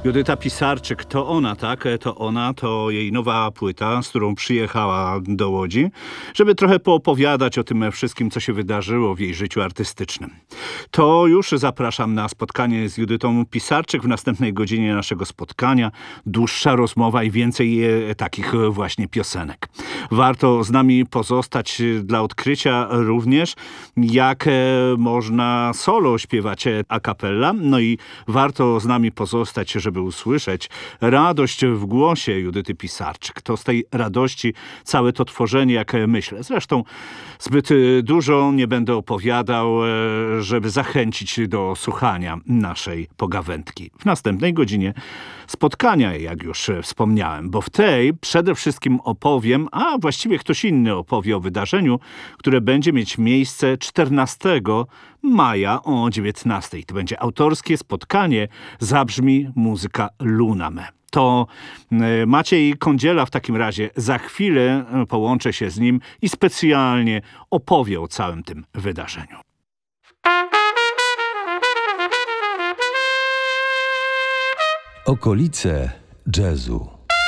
Judyta Pisarczyk, to ona, tak? To ona, to jej nowa płyta, z którą przyjechała do Łodzi, żeby trochę poopowiadać o tym wszystkim, co się wydarzyło w jej życiu artystycznym. To już zapraszam na spotkanie z Judytą Pisarczyk w następnej godzinie naszego spotkania. Dłuższa rozmowa i więcej takich właśnie piosenek. Warto z nami pozostać dla odkrycia również, jak można solo śpiewać a cappella. No i warto z nami pozostać, żeby usłyszeć radość w głosie Judyty Pisarczyk. To z tej radości całe to tworzenie, jak myślę. Zresztą zbyt dużo nie będę opowiadał, żeby zachęcić do słuchania naszej pogawędki. W następnej godzinie spotkania, jak już wspomniałem, bo w tej przede wszystkim opowiem, a właściwie ktoś inny opowie o wydarzeniu, które będzie mieć miejsce 14 maja o 19:00. To będzie autorskie spotkanie Zabrzmi muzyka Luname. To Maciej Kądziela w takim razie za chwilę połączę się z nim i specjalnie opowie o całym tym wydarzeniu. Okolice jazzu.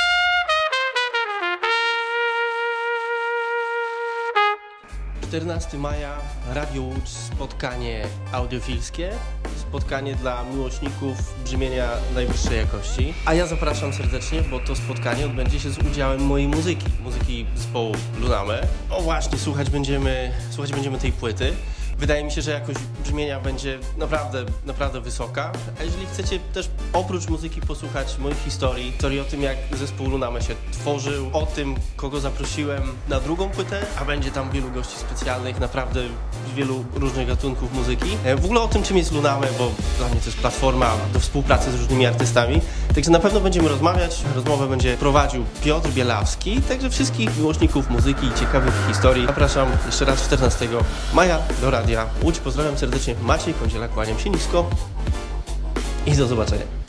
Czternasty maja, Radio Łódź, spotkanie audiofilskie, spotkanie dla miłośników brzmienia najwyższej jakości. A ja zapraszam serdecznie, bo to spotkanie odbędzie się z udziałem mojej muzyki zespołu Luname. O właśnie, słuchać będziemy tej płyty. Wydaje mi się, że jakość brzmienia będzie naprawdę wysoka. A jeżeli chcecie też oprócz muzyki posłuchać moich historii o tym, jak zespół Luname się tworzył, o tym, kogo zaprosiłem na drugą płytę, a będzie tam wielu gości specjalnych, naprawdę z wielu różnych gatunków muzyki. W ogóle o tym, czym jest Luname, bo dla mnie to jest platforma do współpracy z różnymi artystami. Także na pewno będziemy rozmawiać. Rozmowę będzie prowadził Piotr Bielawski. Także wszystkich miłośników muzyki i ciekawych historii zapraszam jeszcze raz 14 maja do Radia Łódź. Pozdrawiam serdecznie, Maciej Kądziela, kłaniam się nisko i do zobaczenia.